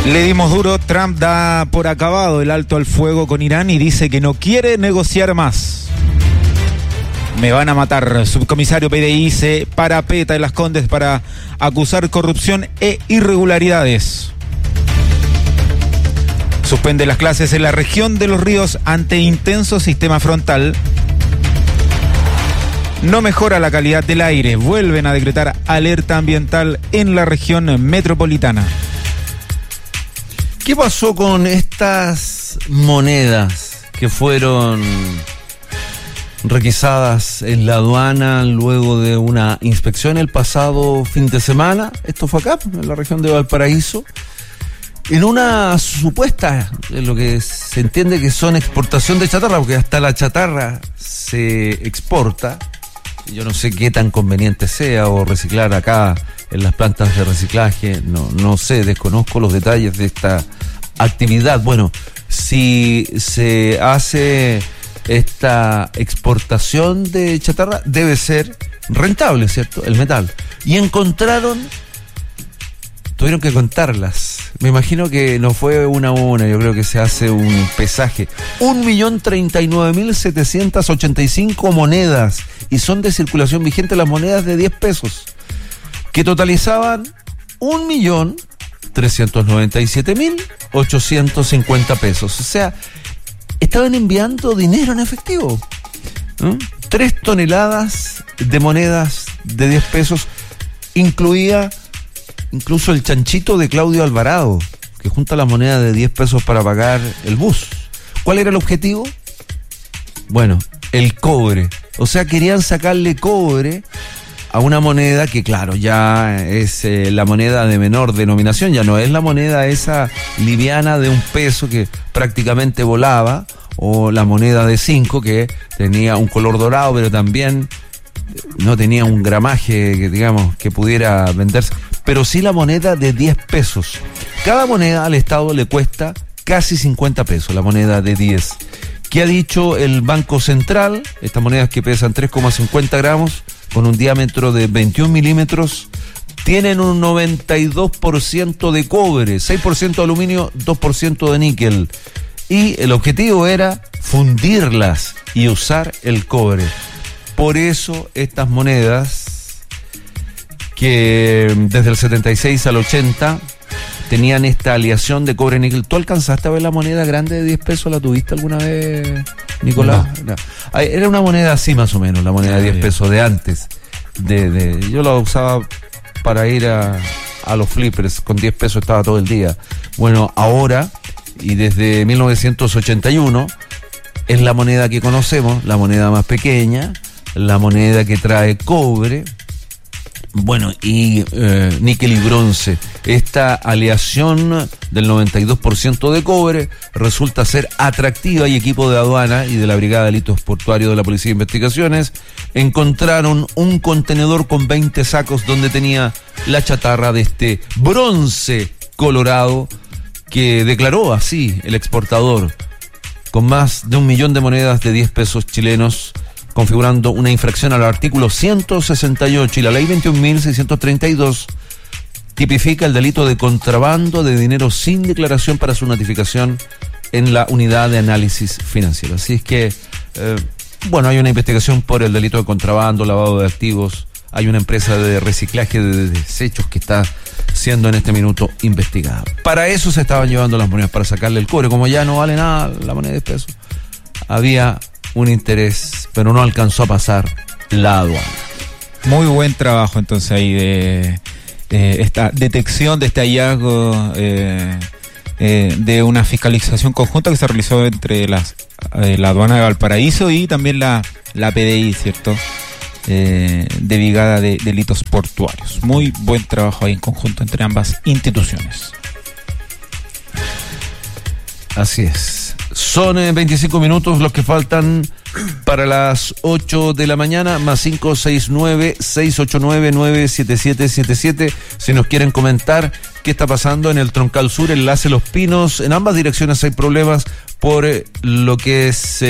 Le dimos duro. Trump da por acabado el alto al fuego con Irán y dice que no quiere negociar más. Me van a matar. Subcomisario PDI se parapeta en Las Condes para acusar corrupción e irregularidades. Suspende las clases en la región de Los Ríos ante intenso sistema frontal. No mejora la calidad del aire. Vuelven a decretar alerta ambiental en la región metropolitana. ¿Qué pasó con estas monedas que fueron requisadas en la aduana luego de una inspección el pasado fin de semana? Esto fue acá, en la región de Valparaíso, en una supuesta, en lo que se entiende que son exportación de chatarra, porque hasta la chatarra se exporta. Yo no sé qué tan conveniente sea o reciclar acá en las plantas de reciclaje, no sé, desconozco los detalles de esta actividad. Bueno, si se hace esta exportación de chatarra, debe ser rentable, ¿cierto? El metal. Y tuvieron que contarlas. Me imagino que no fue una a una, yo creo que se hace un pesaje. 1.039.785 monedas, y son de circulación vigente las monedas de 10 pesos, que totalizaban 1.397.850 pesos. O sea, estaban enviando dinero en efectivo. 3 toneladas de monedas de 10 pesos, incluía incluso el chanchito de Claudio Alvarado, que junta la moneda de 10 pesos para pagar el bus. ¿Cuál era el objetivo? Bueno, el cobre. O sea, querían sacarle cobre a una moneda que, claro, ya es la moneda de menor denominación, ya no es la moneda esa liviana de 1 peso que prácticamente volaba, o la moneda de 5 que tenía un color dorado, pero también no tenía un gramaje que, digamos, que pudiera venderse, pero sí la moneda de 10 pesos. Cada moneda al Estado le cuesta casi 50 pesos, la moneda de 10. ¿Qué ha dicho el Banco Central? Estas monedas que pesan 3,50 gramos, con un diámetro de 21 milímetros, tienen un 92% de cobre, 6% de aluminio, 2% de níquel. Y el objetivo era fundirlas y usar el cobre. Por eso estas monedas, que desde el 76 al 80 tenían esta aleación de cobre-níquel. ¿Tú alcanzaste a ver la moneda grande de 10 pesos? ¿La tuviste alguna vez, Nicolás? No. Era una moneda así más o menos, la moneda de 10 pesos de antes. Yo la usaba para ir a los flippers, con 10 pesos estaba todo el día. Bueno, ahora, y desde 1981, es la moneda que conocemos, la moneda más pequeña, la moneda que trae cobre, bueno, y níquel y bronce. Esta aleación del 92% de cobre resulta ser atractiva, y equipo de aduana y de la Brigada de Delitos Portuarios de la Policía de Investigaciones encontraron un contenedor con 20 sacos donde tenía la chatarra de este bronce colorado, que declaró así el exportador, con más de 1 millón de monedas de 10 pesos chilenos, configurando una infracción al artículo 168 y la ley 21.632 tipifica el delito de contrabando de dinero sin declaración para su notificación en la unidad de análisis financiero. Así es que, bueno, hay una investigación por el delito de contrabando, lavado de activos. Hay una empresa de reciclaje de desechos que está siendo en este minuto investigada. Para eso se estaban llevando las monedas, para sacarle el cobre. Como ya no vale nada la moneda de peso, había un interés, pero no alcanzó a pasar la aduana. Muy buen trabajo entonces ahí de esta detección, de este hallazgo, de una fiscalización conjunta que se realizó entre la aduana de Valparaíso y también la PDI, ¿cierto? De Brigada de Delitos Portuarios. Muy buen trabajo ahí en conjunto entre ambas instituciones. Así es. Son 25 minutos los que faltan para las 8 de la mañana, más 569-689-97777. Si nos quieren comentar qué qué está pasando en el Troncal Sur, enlace Los Pinos. En ambas direcciones hay problemas por lo que es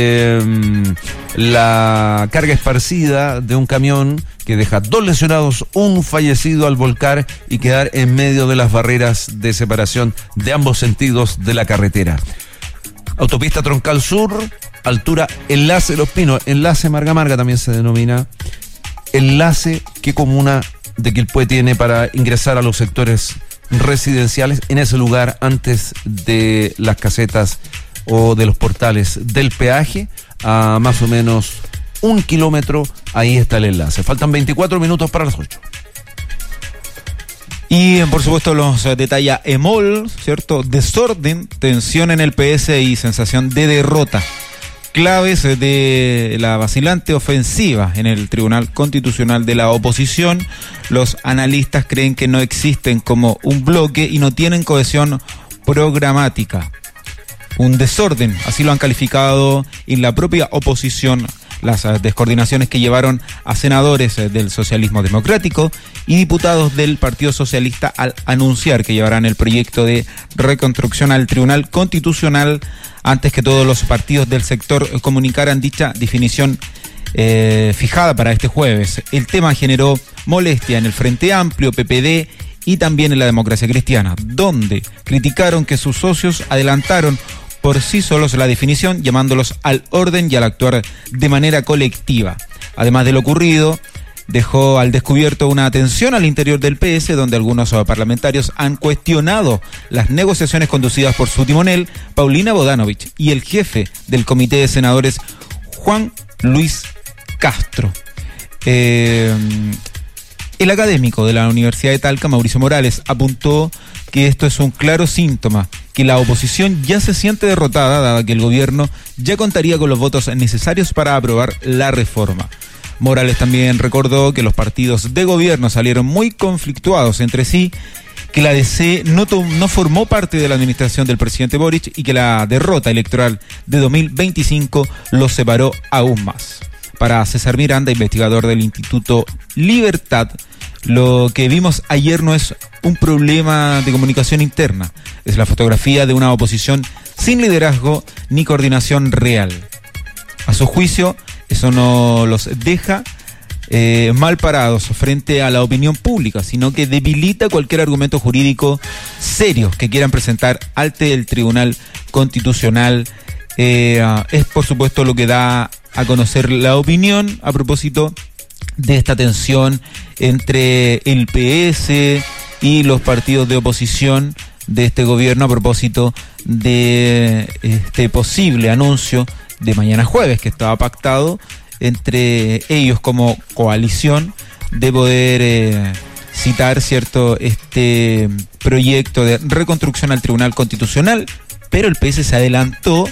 la carga esparcida de un camión que deja 2 lesionados, un fallecido al volcar y quedar en medio de las barreras de separación de ambos sentidos de la carretera. Autopista Troncal Sur, altura enlace Los Pinos, enlace Marga Marga también se denomina, enlace que comuna de Quilpué tiene para ingresar a los sectores residenciales en ese lugar antes de las casetas o de los portales del peaje, a más o menos 1 kilómetro, ahí está el enlace. Faltan 24 minutos para las 8. Y por supuesto los detalla EMOL, ¿cierto? Desorden, tensión en el PS y sensación de derrota. Claves de la vacilante ofensiva en el Tribunal Constitucional de la oposición. Los analistas creen que no existen como un bloque y no tienen cohesión programática. Un desorden, así lo han calificado en la propia oposición las descoordinaciones que llevaron a senadores del socialismo democrático y diputados del Partido Socialista al anunciar que llevarán el proyecto de reconstrucción al Tribunal Constitucional antes que todos los partidos del sector comunicaran dicha definición fijada para este jueves. El tema generó molestia en el Frente Amplio, PPD y también en la Democracia Cristiana, donde criticaron que sus socios adelantaron por sí solos la definición, llamándolos al orden y al actuar de manera colectiva. Además de lo ocurrido, dejó al descubierto una tensión al interior del PS, donde algunos parlamentarios han cuestionado las negociaciones conducidas por su timonel, Paulina Bodanovich, y el jefe del comité de senadores, Juan Luis Castro. El académico de la Universidad de Talca, Mauricio Morales, apuntó que esto es un claro síntoma, que la oposición ya se siente derrotada, dada que el gobierno ya contaría con los votos necesarios para aprobar la reforma. Morales también recordó que los partidos de gobierno salieron muy conflictuados entre sí, que la DC no formó parte de la administración del presidente Boric y que la derrota electoral de 2025 los separó aún más. Para César Miranda, investigador del Instituto Libertad, lo que vimos ayer no es un problema de comunicación interna, es la fotografía de una oposición sin liderazgo ni coordinación real. A su juicio, eso no los deja mal parados frente a la opinión pública, sino que debilita cualquier argumento jurídico serio que quieran presentar ante el Tribunal Constitucional. Es por supuesto lo que da a conocer la opinión a propósito de esta tensión entre el PS y los partidos de oposición de este gobierno a propósito de este posible anuncio de mañana jueves que estaba pactado entre ellos como coalición de poder citar este proyecto de reconstrucción al Tribunal Constitucional, pero el PS se adelantó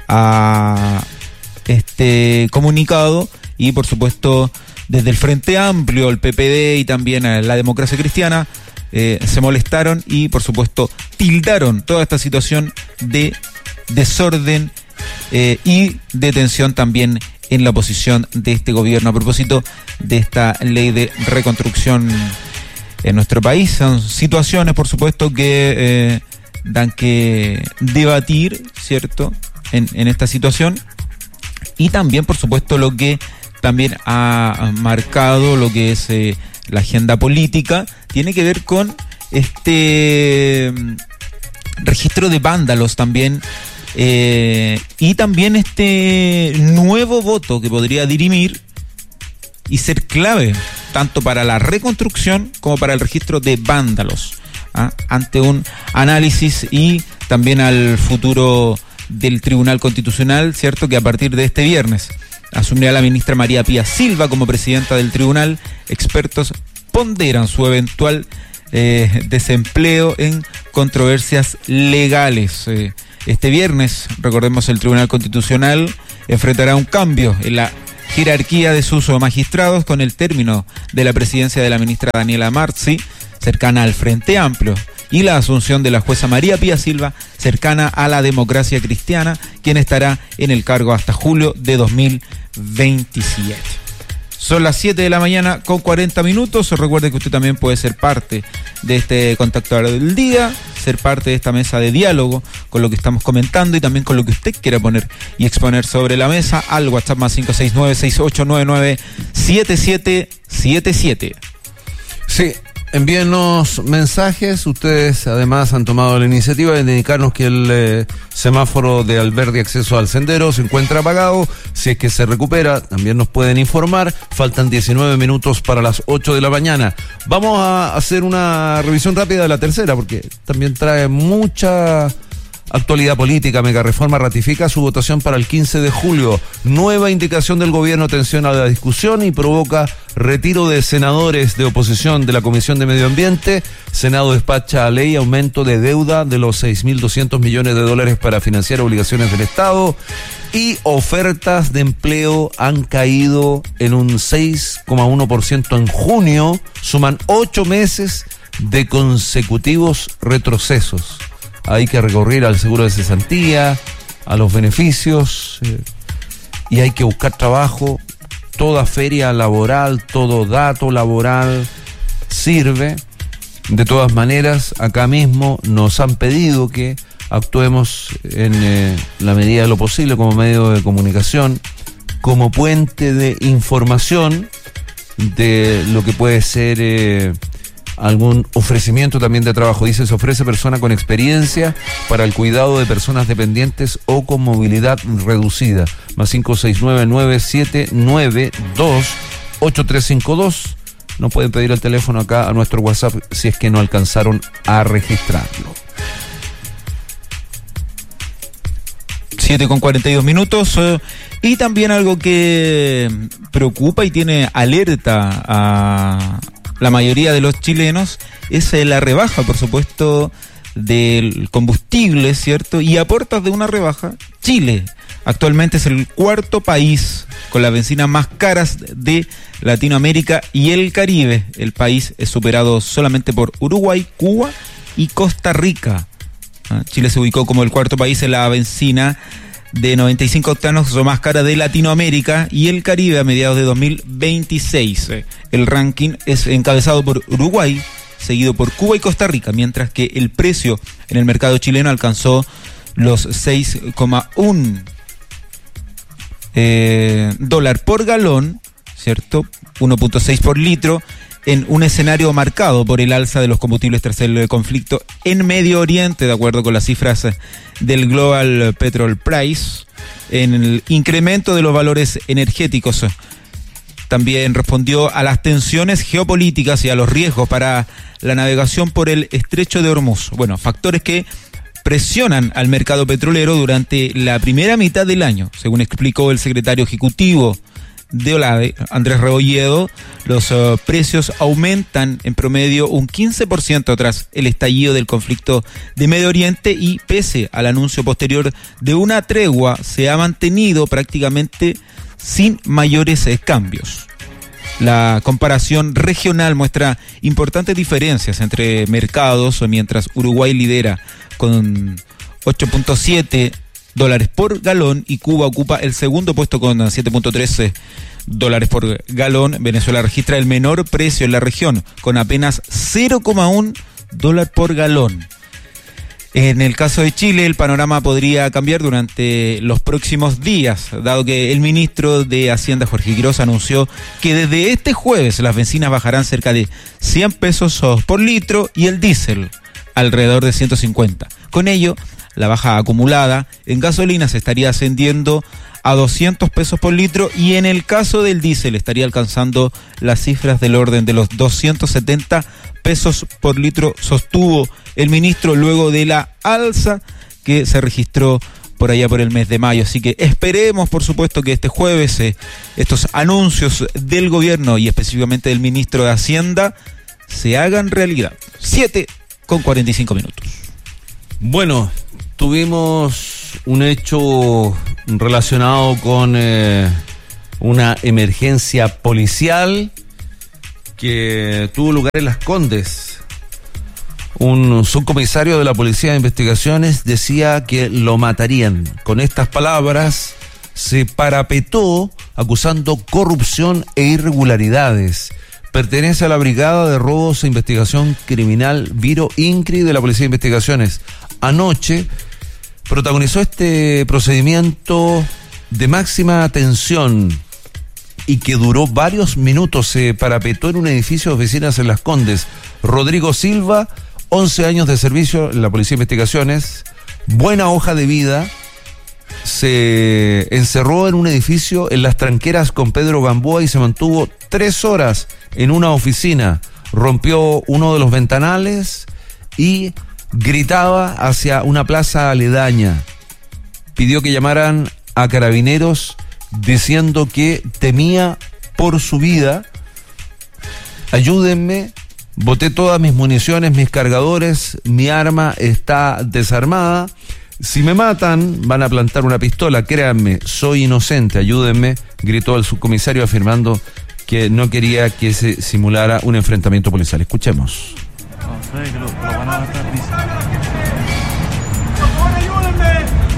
a este comunicado y por supuesto desde el Frente Amplio, el PPD y también la Democracia Cristiana se molestaron y por supuesto tildaron toda esta situación de desorden y de tensión también en la oposición de este gobierno a propósito de esta ley de reconstrucción en nuestro país. Son situaciones por supuesto que dan que debatir, ¿cierto?, en esta situación, y también por supuesto lo que también ha marcado lo que es la agenda política tiene que ver con este registro de vándalos también, y también este nuevo voto que podría dirimir y ser clave tanto para la reconstrucción como para el registro de vándalos, ante un análisis y también al futuro del Tribunal Constitucional, cierto, que a partir de este viernes asumirá la ministra María Pía Silva como presidenta del tribunal. Expertos ponderan su eventual desempleo en controversias legales. Este viernes, recordemos, el Tribunal Constitucional enfrentará un cambio en la jerarquía de sus magistrados con el término de la presidencia de la ministra Daniela Marzi, cercana al Frente Amplio, y la asunción de la jueza María Pía Silva, cercana a la Democracia Cristiana, quien estará en el cargo hasta julio de 2027. Son las 7 de la mañana con 40 minutos. Recuerde que usted también puede ser parte de este Contacto del Día, ser parte de esta mesa de diálogo con lo que estamos comentando y también con lo que usted quiera poner y exponer sobre la mesa al WhatsApp más 569-6899-7777. Sí, envíenos mensajes. Ustedes además han tomado la iniciativa de indicarnos que el semáforo de Alberdi acceso al sendero se encuentra apagado. Si es que se recupera, también nos pueden informar. Faltan 19 minutos para las 8 de la mañana. Vamos a hacer una revisión rápida de la tercera, porque también trae mucha actualidad política. Megareforma ratifica su votación para el 15 de julio. Nueva indicación del gobierno tensiona la discusión y provoca retiro de senadores de oposición de la Comisión de Medio Ambiente. Senado despacha ley aumento de deuda de los 6.200 millones de dólares para financiar obligaciones del Estado. Y ofertas de empleo han caído en un 6,1% en junio. Suman 8 meses de consecutivos retrocesos. Hay que recurrir al seguro de cesantía, a los beneficios, y hay que buscar trabajo. Toda feria laboral, todo dato laboral sirve. De todas maneras, acá mismo nos han pedido que actuemos en la medida de lo posible como medio de comunicación, como puente de información de lo que puede ser algún ofrecimiento también de trabajo. Dice, se ofrece persona con experiencia para el cuidado de personas dependientes o con movilidad reducida. Más 569-979-28352. No pueden pedir el teléfono acá a nuestro WhatsApp si es que no alcanzaron a registrarlo. 7 con 42 minutos. Y también algo que preocupa y tiene alerta a la mayoría de los chilenos es la rebaja, por supuesto, del combustible, ¿cierto? Y a puertas de una rebaja, Chile actualmente es el cuarto país con las bencinas más caras de Latinoamérica y el Caribe. El país es superado solamente por Uruguay, Cuba y Costa Rica. Chile se ubicó como el cuarto país en la bencina de 95 octanos o más cara de Latinoamérica y el Caribe a mediados de 2026. El ranking es encabezado por Uruguay, seguido por Cuba y Costa Rica, mientras que el precio en el mercado chileno alcanzó los 6,1 dólar por galón, ¿cierto? 1.6 por litro, en un escenario marcado por el alza de los combustibles tras el conflicto en Medio Oriente, de acuerdo con las cifras del Global Petrol Price. En el incremento de los valores energéticos también respondió a las tensiones geopolíticas y a los riesgos para la navegación por el estrecho de Hormuz. Bueno, factores que presionan al mercado petrolero durante la primera mitad del año, según explicó el secretario ejecutivo de OLADE, Andrés Rebolledo. Los precios aumentan en promedio un 15% tras el estallido del conflicto de Medio Oriente y pese al anuncio posterior de una tregua se ha mantenido prácticamente sin mayores cambios. La comparación regional muestra importantes diferencias entre mercados, mientras Uruguay lidera con 8.7 dólares por galón y Cuba ocupa el segundo puesto con 7.13 dólares por galón. Venezuela registra el menor precio en la región con apenas 0,1 dólar por galón. En el caso de Chile, el panorama podría cambiar durante los próximos días, dado que el ministro de Hacienda, Jorge Quiroz, anunció que desde este jueves las bencinas bajarán cerca de 100 pesos por litro y el diésel alrededor de 150. Con ello, la baja acumulada en gasolina se estaría ascendiendo a 200 pesos por litro y en el caso del diésel estaría alcanzando las cifras del orden de los 270 pesos por litro, sostuvo el ministro luego de la alza que se registró por allá por el mes de mayo. Así que esperemos, por supuesto, que este jueves estos anuncios del gobierno y específicamente del ministro de Hacienda se hagan realidad. 7 con 45 minutos. Bueno, tuvimos un hecho relacionado con una emergencia policial que tuvo lugar en Las Condes. Un subcomisario de la Policía de Investigaciones decía que lo matarían. Con estas palabras se parapetó acusando corrupción e irregularidades. Pertenece a la Brigada de Robos e Investigación Criminal Viro INCRI de la Policía de Investigaciones. Anoche protagonizó este procedimiento de máxima tensión y que duró varios minutos. Se parapetó en un edificio de oficinas en Las Condes. Rodrigo Silva, 11 años de servicio en la Policía de Investigaciones, buena hoja de vida. Se encerró en un edificio en Las Tranqueras con Pedro Gamboa y se mantuvo 3 horas en una oficina. Rompió uno de los ventanales y gritaba hacia una plaza aledaña. Pidió que llamaran a carabineros diciendo que temía por su vida. Ayúdenme, boté todas mis municiones, mis cargadores, mi arma está desarmada. Si me matan, van a plantar una pistola, créanme, soy inocente, ayúdenme, gritó el subcomisario afirmando que no quería que se simulara un enfrentamiento policial. Escuchemos. No, sé que lo van a matar, dice. Por favor, ayúdenme.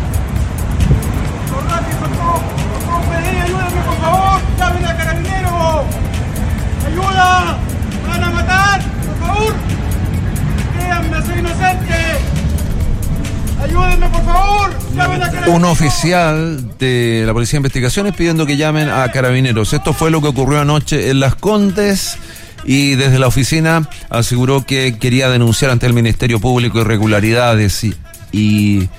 Ayúdenme, por favor. Llamen a carabineros. Ayuda. Me van a matar, por favor. Créanme, soy inocente. Ayúdenme, por favor. Llamen a carabineros. Un oficial de la Policía de Investigaciones pidiendo que llamen a carabineros. Esto fue lo que ocurrió anoche en Las Condes. Y desde la oficina aseguró que quería denunciar ante el Ministerio Público irregularidades y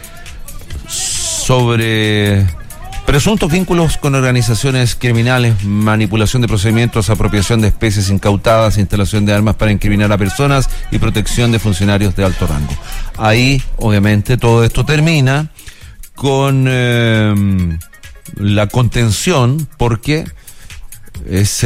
sobre presuntos vínculos con organizaciones criminales, manipulación de procedimientos, apropiación de especies incautadas, instalación de armas para incriminar a personas y protección de funcionarios de alto rango. Ahí, obviamente, todo esto termina con la contención, porque es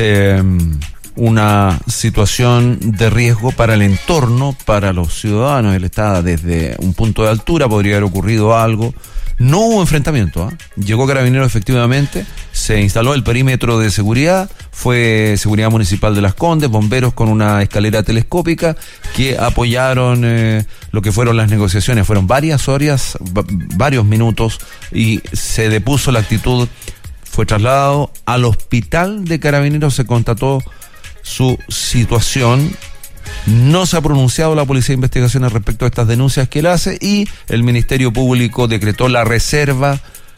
una situación de riesgo para el entorno, para los ciudadanos. Él está desde un punto de altura, podría haber ocurrido algo. No hubo enfrentamiento, Llegó Carabineros efectivamente, se instaló el perímetro de seguridad, fue Seguridad Municipal de Las Condes, bomberos con una escalera telescópica que apoyaron lo que fueron las negociaciones. Fueron varias horas, varios minutos, y se depuso la actitud. Fue trasladado al hospital de Carabineros, se constató su situación. No se ha pronunciado la Policía de Investigaciones respecto a estas denuncias que él hace, y el Ministerio Público decretó la reserva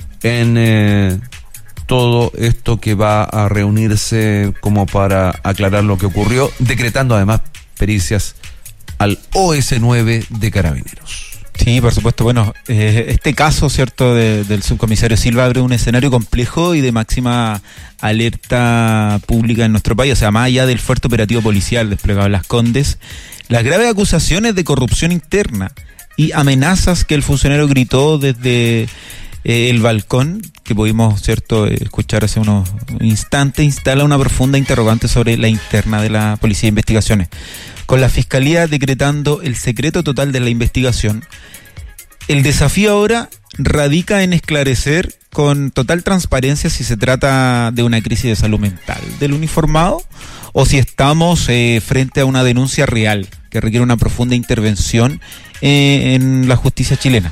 en todo esto que va a reunirse como para aclarar lo que ocurrió, decretando además pericias al OS9 de Carabineros. Sí, por supuesto. Bueno, este caso, ¿cierto?, del subcomisario Silva abre un escenario complejo y de máxima alerta pública en nuestro país. O sea, más allá del fuerte operativo policial desplegado en Las Condes, las graves acusaciones de corrupción interna y amenazas que el funcionario gritó desde el balcón, que pudimos, ¿cierto?, escuchar hace unos instantes, instala una profunda interrogante sobre la interna de la Policía de Investigaciones. Con la Fiscalía decretando el secreto total de la investigación, el desafío ahora radica en esclarecer con total transparencia si se trata de una crisis de salud mental del uniformado o si estamos frente a una denuncia real que requiere una profunda intervención en la justicia chilena.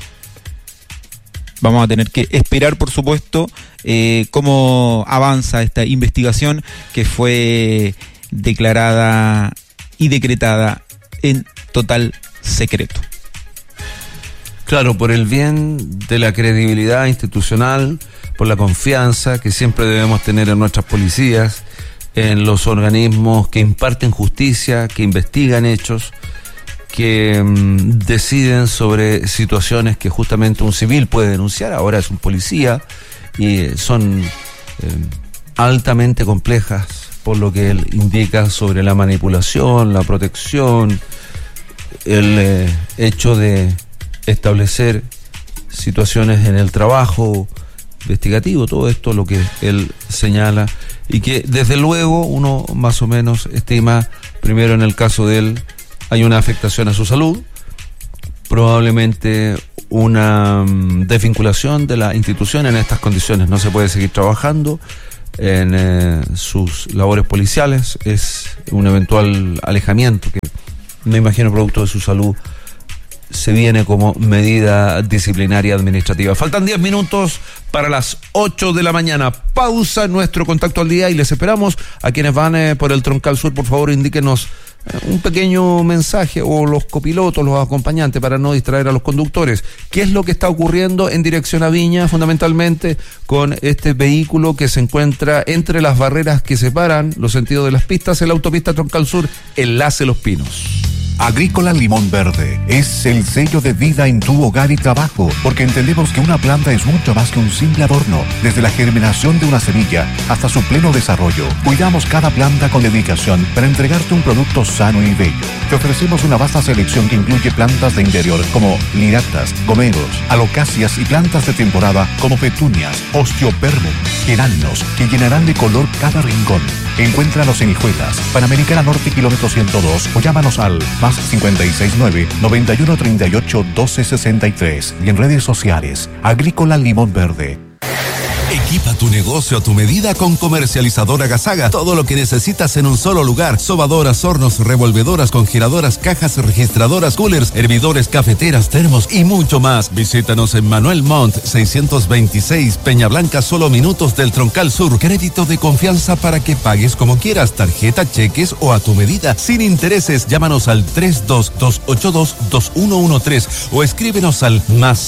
Vamos a tener que esperar, por supuesto, cómo avanza esta investigación que fue declarada y decretada en total secreto. Claro, por el bien de la credibilidad institucional, por la confianza que siempre debemos tener en nuestras policías, en los organismos que imparten justicia, que investigan hechos, que deciden sobre situaciones que justamente un civil puede denunciar. Ahora es un policía y son altamente complejas, por lo que él indica sobre la manipulación, la protección, el hecho de establecer situaciones en el trabajo investigativo, todo esto lo que él señala, y que desde luego uno más o menos estima, primero en el caso de él, hay una afectación a su salud, probablemente una desvinculación de la institución. En estas condiciones no se puede seguir trabajando en sus labores policiales, es un eventual alejamiento que me imagino producto de su salud se viene como medida disciplinaria administrativa. Faltan 10 minutos para las 8 de la mañana. Pausa nuestro contacto al día y les esperamos a quienes van por el Troncal Sur. Por favor, indíquenos un pequeño mensaje, o los copilotos, los acompañantes, para no distraer a los conductores. ¿Qué es lo que está ocurriendo en dirección a Viña, fundamentalmente, con este vehículo que se encuentra entre las barreras que separan los sentidos de las pistas en la autopista Troncal Sur, enlace Los Pinos? Agrícola Limón Verde es el sello de vida en tu hogar y trabajo, porque entendemos que una planta es mucho más que un simple adorno. Desde la germinación de una semilla hasta su pleno desarrollo, cuidamos cada planta con dedicación para entregarte un producto sano y bello. Te ofrecemos una vasta selección que incluye plantas de interior como liractas, gomeros, alocacias y plantas de temporada como petunias, osteopermum, geranios, que llenarán de color cada rincón. Encuéntranos en Hijuelas, Panamericana Norte, kilómetro 102, o llámanos al más 569-9138-1263 y en redes sociales. Agrícola Limón Verde. Equipa tu negocio a tu medida con Comercializadora Gasaga. Todo lo que necesitas en un solo lugar: sobadoras, hornos, revolvedoras, congeladoras, cajas registradoras, coolers, hervidores, cafeteras, termos y mucho más. Visítanos en Manuel Montt 626, Peña Blanca, solo minutos del Troncal Sur. Crédito de confianza para que pagues como quieras, tarjeta, cheques o a tu medida, sin intereses. Llámanos al 322822113 o escríbenos al más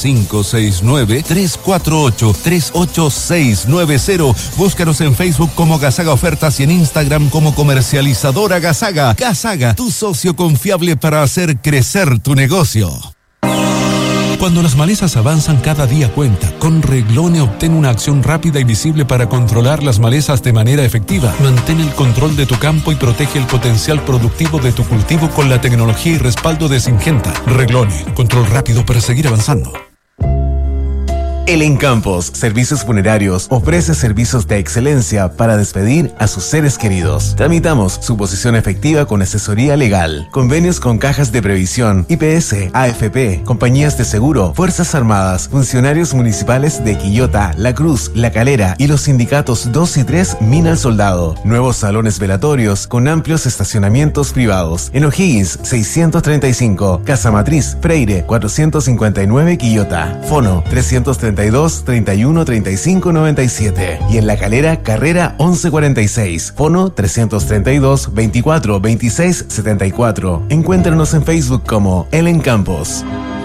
569-348-38690. Búscanos en Facebook como Gasaga Ofertas y en Instagram como Comercializadora Gasaga. Gasaga, tu socio confiable para hacer crecer tu negocio. Cuando las malezas avanzan, cada día cuenta. Con Reglone obtén una acción rápida y visible para controlar las malezas de manera efectiva. Mantén el control de tu campo y protege el potencial productivo de tu cultivo con la tecnología y respaldo de Syngenta. Reglone, control rápido para seguir avanzando. El Encampos Servicios Funerarios ofrece servicios de excelencia para despedir a sus seres queridos. Tramitamos su posición efectiva con asesoría legal, convenios con cajas de previsión, IPS, AFP, compañías de seguro, Fuerzas Armadas, funcionarios municipales de Quillota, La Cruz, La Calera y los sindicatos 2 y 3 Mina al Soldado. Nuevos salones velatorios con amplios estacionamientos privados. En O'Higgins 635, Casa Matriz, Freire 459 Quillota. Fono 332 31 35 97 y en La Calera, Carrera 1146, fono 332 24 26 74. Encuéntranos en Facebook como El Encampos.